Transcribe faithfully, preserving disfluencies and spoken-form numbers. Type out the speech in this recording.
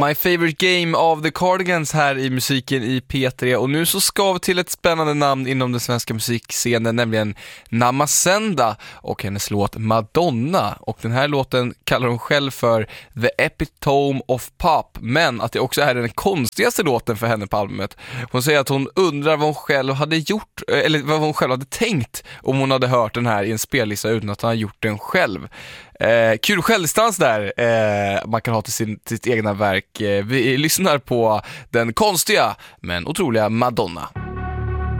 My favorite game of the Cardigans här i musiken i P tre. Och nu så ska vi till ett spännande namn inom den svenska musikscenen, nämligen Namasenda och hennes låt Madonna. Och den här låten kallar hon själv för The Epitome of Pop, men att det också är den konstigaste låten för henne på albumet. Hon säger att hon undrar vad hon själv hade gjort, eller vad hon själv hade tänkt om hon hade hört den här i en spellista utan att hon hade gjort den själv. Eh, kul självstans där eh, man kan ha till sin, till sitt egna verk. Eh, vi lyssnar på den konstiga men otroliga Madonna.